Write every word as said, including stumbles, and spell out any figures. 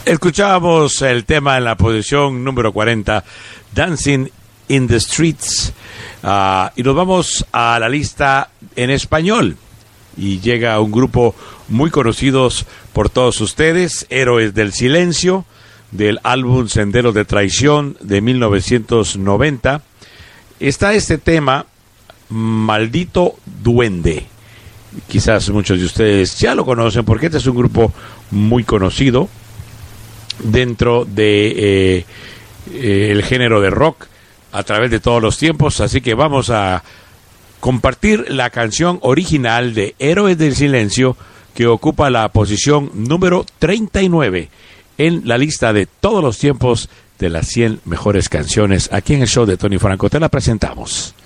Escuchábamos el tema en la posición número cuarenta, Dancing in the Streets, uh, y nos vamos a la lista en español, y llega un grupo muy conocidos por todos ustedes, Héroes del Silencio, del álbum Senderos de Traición de mil novecientos noventa. Está este tema, Maldito Duende. Quizás muchos de ustedes ya lo conocen porque este es un grupo muy conocido dentro de eh, eh, el género de rock a través de todos los tiempos, así que vamos a compartir la canción original de Héroes del Silencio, que ocupa la posición número treinta y nueve en la lista de todos los tiempos de las cien mejores canciones. Aquí en el show de Tony Franco te la presentamos.